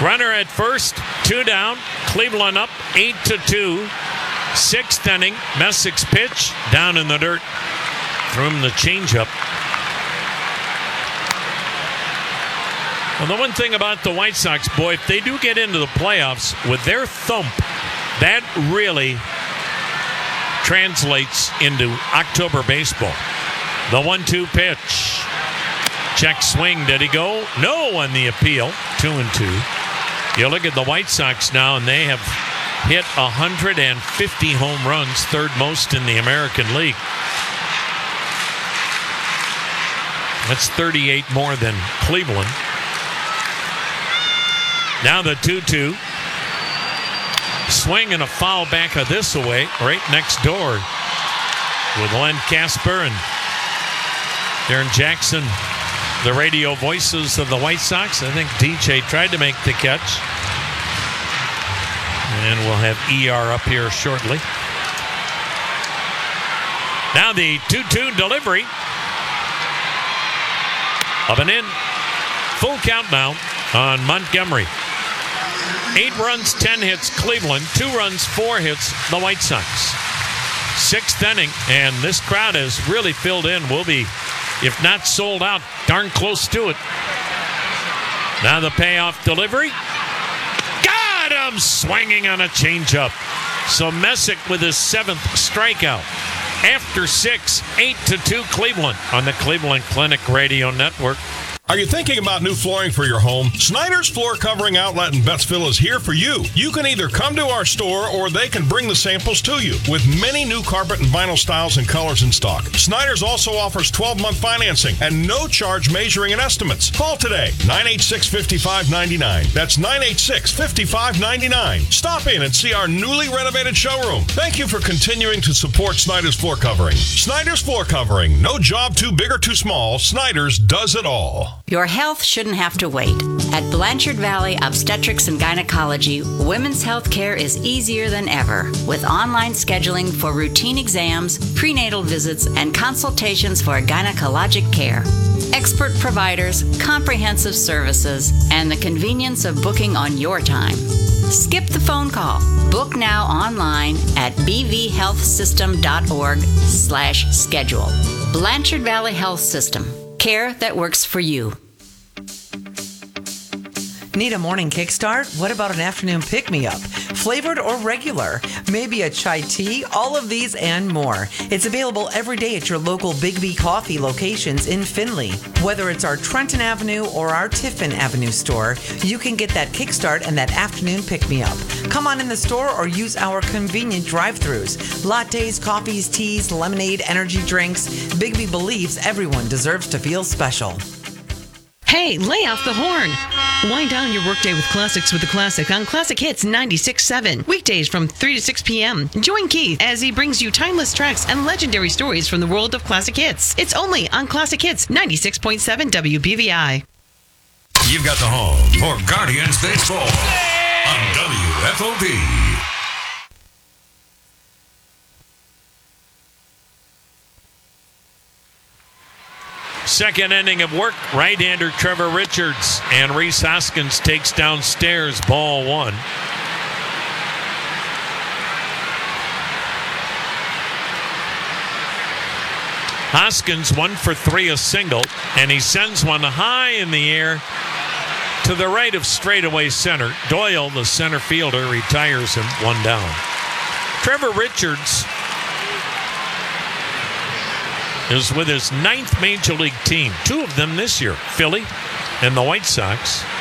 Runner at first, 2 down. Cleveland up 8-2. 6th inning, Messick's pitch down in the dirt. Threw him the changeup. Well, the one thing about the White Sox, boy, if they do get into the playoffs with their thump, that really translates into October baseball. The 1-2 pitch. Check swing. Did he go? No on the appeal. 2-2. You look at the White Sox now, and they have hit 150 home runs, third most in the American League. That's 38 more than Cleveland. Now the 2-2. Swing and a foul back of this away, right next door with Len Casper and Darren Jackson, the radio voices of the White Sox. I think DJ tried to make the catch. And we'll have ER up here shortly. Now the 2-2 delivery. Up and in. Full count now on Montgomery. 8 runs, 10 hits, Cleveland. 2 runs, 4 hits, the White Sox. 6th inning, and this crowd has really filled in. Will be, if not sold out, darn close to it. Now the payoff delivery. Got him swinging on a changeup. So Messick with his 7th strikeout. After 6, 8-2 Cleveland on the Cleveland Clinic Radio Network. Are you thinking about new flooring for your home? Snyder's Floor Covering Outlet in Bettsville is here for you. You can either come to our store or they can bring the samples to you with many new carpet and vinyl styles and colors in stock. Snyder's also offers 12-month financing and no charge measuring and estimates. Call today, 986-5599. That's 986-5599. Stop in and see our newly renovated showroom. Thank you for continuing to support Snyder's Floor Covering. Snyder's Floor Covering. No job too big or too small. Snyder's does it all. Your health shouldn't have to wait. At Blanchard Valley Obstetrics and Gynecology, women's health care is easier than ever with online scheduling for routine exams, prenatal visits, and consultations for gynecologic care. Expert providers, comprehensive services, and the convenience of booking on your time. Skip the phone call. Book now online at bvhealthsystem.org/schedule. Blanchard Valley Health System. Care that works for you. Need a morning kickstart? What about an afternoon pick-me-up? Flavored or regular? Maybe a chai tea? All of these and more. It's available every day at your local Big B Coffee locations in Findlay. Whether it's our Trenton Avenue or our Tiffin Avenue store, you can get that kickstart and that afternoon pick-me-up. Come on in the store or use our convenient drive-thrus. Lattes, coffees, teas, lemonade, energy drinks. Big B believes everyone deserves to feel special. Hey, lay off the horn. Wind down your workday with classics with the Classic on Classic Hits 96.7. Weekdays from 3 to 6 p.m. Join Keith as he brings you timeless tracks and legendary stories from the world of classic hits. It's only on Classic Hits 96.7 WBVI. You've got the home for Guardians Baseball on WFOV. Second inning of work, right-hander Trevor Richards, and Rhys Hoskins takes downstairs, ball 1. Hoskins 1 for 3, a single, and he sends one high in the air to the right of straightaway center. Doyle, the center fielder, retires him, 1 down. Trevor Richards is with his 9th Major League team. 2 of them this year, Philly and the White Sox.